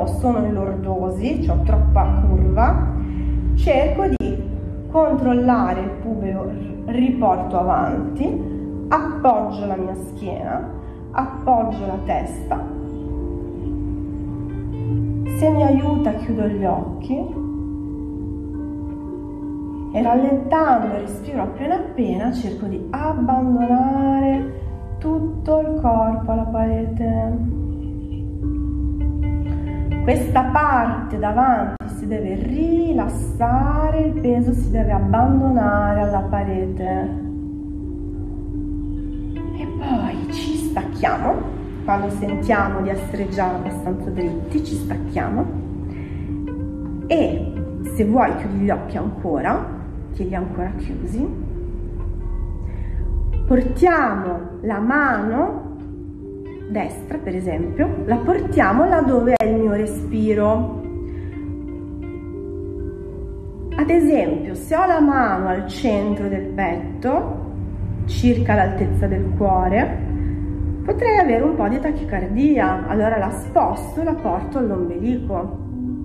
nuovo sono lordosi, ho troppa curva, cerco di controllare il pubelo, riporto avanti, appoggio la mia schiena, appoggio la testa. Se mi aiuta chiudo gli occhi e rallentando il respiro appena appena cerco di abbandonare tutto il corpo alla parete. Questa parte davanti si deve rilassare, il peso si deve abbandonare alla parete. E poi ci stacchiamo. Quando sentiamo di essere già abbastanza dritti, ci stacchiamo. E se vuoi chiudi gli occhi ancora, tieni ancora chiusi. Portiamo la mano destra, per esempio, la portiamo là dove è il mio respiro. Ad esempio, se ho la mano al centro del petto, circa l'altezza del cuore, potrei avere un po' di tachicardia, allora la sposto, la porto all'ombelico.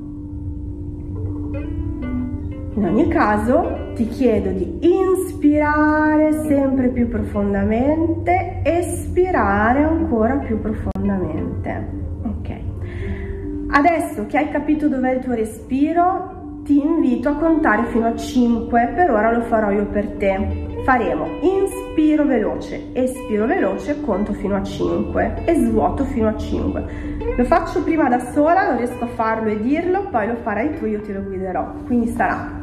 In ogni caso ti chiedo di inspirare sempre più profondamente, espirare ancora più profondamente. Ok. Adesso che hai capito dov'è il tuo respiro, ti invito a contare fino a 5, per ora lo farò io per te. Faremo inspiro veloce, espiro veloce, conto fino a 5 e svuoto fino a 5. Lo faccio prima da sola, non riesco a farlo e dirlo, poi lo farai tu, io ti lo guiderò. Quindi sarà